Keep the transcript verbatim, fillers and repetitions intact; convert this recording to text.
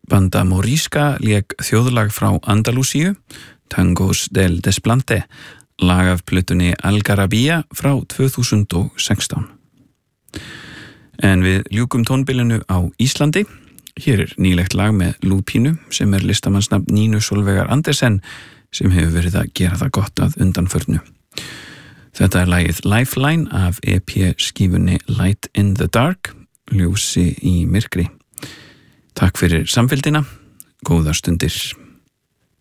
Banda Morisca lék þjóðlag frá Andalúsíu, Tangos del Desplante, lag af plötunni Algarabía frá tvö þúsund og sextán. En við ljúkum tónbilinu á Íslandi. Hér er nýlegt lag með Lúpínu sem er listamannsnafn Nínu Sólvegar Andersen sem hefur verið að gera það gott að undanförnu. Þetta er lagið Lifeline af E P skífunni Light in the Dark, ljósi í myrkri. Takk fyrir samfylgdina, góðar stundir.